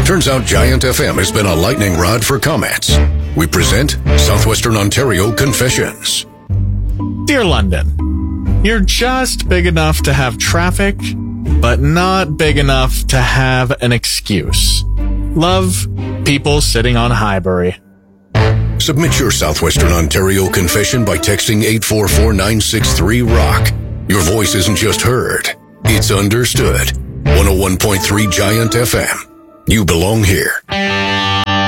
Turns out Giant FM has been a lightning rod for comments. We present Southwestern Ontario Confessions. Dear London, you're just big enough to have traffic, but not big enough to have an excuse. Love, people sitting on Highbury. Submit your Southwestern Ontario confession by texting 844-963-ROCK. Your voice isn't just heard, it's understood. 101.3 Giant FM. You belong here.